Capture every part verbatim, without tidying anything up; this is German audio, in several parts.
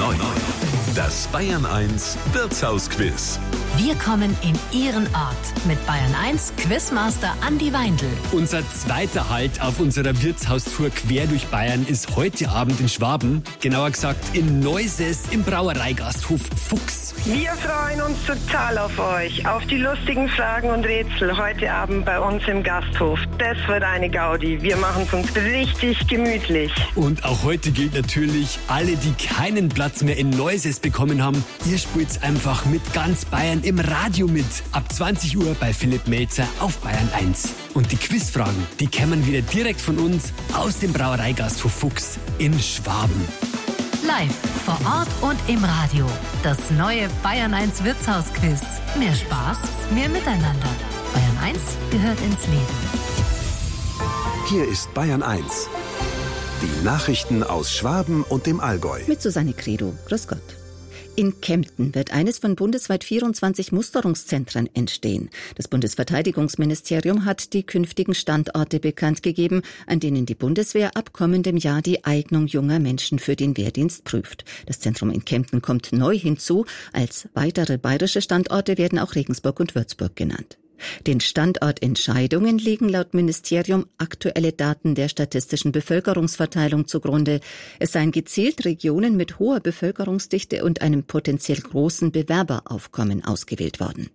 neun. Das Bayern eins Wirtshausquiz. Wir kommen in Ihren Ort mit Bayern eins Quizmaster Andi Weindl. Unser zweiter Halt auf unserer Wirtshaustour quer durch Bayern ist heute Abend in Schwaben. Genauer gesagt in Neuses im Brauereigasthof Fuchs. Wir freuen uns total auf euch, auf die lustigen Fragen und Rätsel heute Abend bei uns im Gasthof. Das wird eine Gaudi. Wir machen es uns richtig gemütlich. Und auch heute gilt natürlich, alle, die keinen Platz mehr in Neuses bekommen haben, ihr spielt's einfach mit ganz Bayern im Radio mit. Ab zwanzig Uhr bei Philipp Melzer auf Bayern eins. Und die Quizfragen, die kämen wieder direkt von uns aus dem Brauereigasthof Fuchs in Schwaben. Live vor Ort und im Radio. Das neue Bayern eins Wirtshausquiz. Mehr Spaß, mehr Miteinander. Bayern eins gehört ins Leben. Hier ist Bayern eins. Die Nachrichten aus Schwaben und dem Allgäu. Mit Susanne Credo. Grüß Gott. In Kempten wird eines von bundesweit vierundzwanzig Musterungszentren entstehen. Das Bundesverteidigungsministerium hat die künftigen Standorte bekannt gegeben, an denen die Bundeswehr ab kommendem Jahr die Eignung junger Menschen für den Wehrdienst prüft. Das Zentrum in Kempten kommt neu hinzu. Als weitere bayerische Standorte werden auch Regensburg und Würzburg genannt. Den Standortentscheidungen liegen laut Ministerium aktuelle Daten der statistischen Bevölkerungsverteilung zugrunde. Es seien gezielt Regionen mit hoher Bevölkerungsdichte und einem potenziell großen Bewerberaufkommen ausgewählt worden.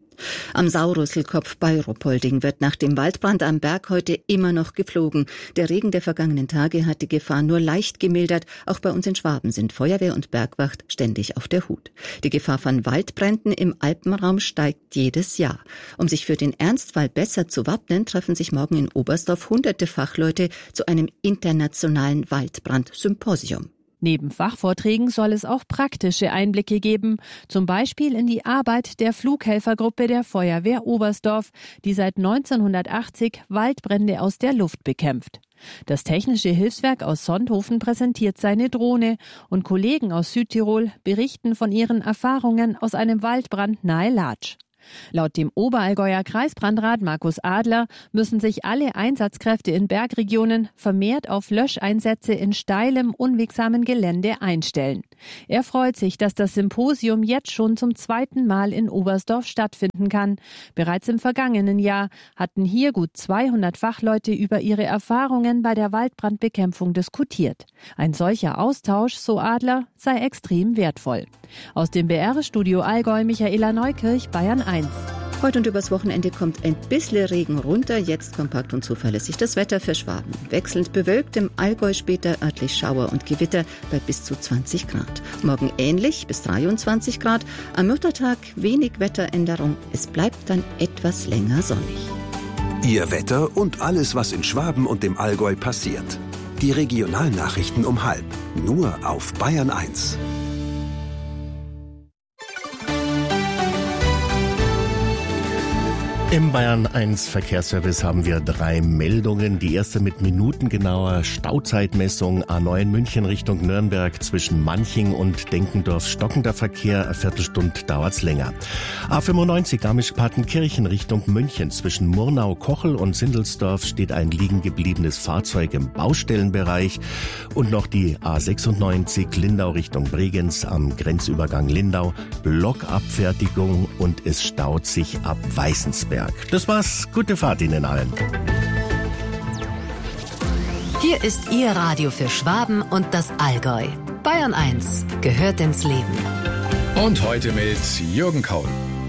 Am Saurusselkopf bei Ruppolding wird nach dem Waldbrand am Berg heute immer noch geflogen. Der Regen der vergangenen Tage hat die Gefahr nur leicht gemildert. Auch bei uns in Schwaben sind Feuerwehr und Bergwacht ständig auf der Hut. Die Gefahr von Waldbränden im Alpenraum steigt jedes Jahr. Um sich für den Ernstfall besser zu wappnen, treffen sich morgen in Oberstdorf hunderte Fachleute zu einem internationalen Waldbrand-Symposium. Neben Fachvorträgen soll es auch praktische Einblicke geben, zum Beispiel in die Arbeit der Flughelfergruppe der Feuerwehr Oberstdorf, die seit neunzehnhundertachtzig Waldbrände aus der Luft bekämpft. Das Technische Hilfswerk aus Sonthofen präsentiert seine Drohne und Kollegen aus Südtirol berichten von ihren Erfahrungen aus einem Waldbrand nahe Latsch. Laut dem Oberallgäuer Kreisbrandrat Markus Adler müssen sich alle Einsatzkräfte in Bergregionen vermehrt auf Löscheinsätze in steilem, unwegsamen Gelände einstellen. Er freut sich, dass das Symposium jetzt schon zum zweiten Mal in Oberstdorf stattfinden kann. Bereits im vergangenen Jahr hatten hier gut zweihundert Fachleute über ihre Erfahrungen bei der Waldbrandbekämpfung diskutiert. Ein solcher Austausch, so Adler, sei extrem wertvoll. Aus dem B R-Studio Allgäu Michaela Neukirch, Bayern eins. Heute und übers Wochenende kommt ein bisschen Regen runter, jetzt kompakt und zuverlässig das Wetter für Schwaben. Wechselnd bewölkt, im Allgäu später örtlich Schauer und Gewitter bei bis zu zwanzig Grad. Morgen ähnlich bis dreiundzwanzig Grad, am Muttertag wenig Wetteränderung, es bleibt dann etwas länger sonnig. Ihr Wetter und alles, was in Schwaben und dem Allgäu passiert. Die Regionalnachrichten um halb, nur auf Bayern eins. Im Bayern eins Verkehrsservice haben wir drei Meldungen. Die erste mit minutengenauer Stauzeitmessung. A neun München Richtung Nürnberg zwischen Manching und Denkendorf stockender Verkehr. Eine Viertelstunde dauert's länger. A fünfundneunzig Garmisch-Partenkirchen Richtung München zwischen Murnau-Kochel und Sindelsdorf steht ein liegen gebliebenes Fahrzeug im Baustellenbereich. Und noch die A sechsundneunzig Lindau Richtung Bregenz am Grenzübergang Lindau. Blockabfertigung und es staut sich ab Weißensberg. Das war's. Gute Fahrt Ihnen allen. Hier ist Ihr Radio für Schwaben und das Allgäu. Bayern eins gehört ins Leben. Und heute mit Jürgen Kaul.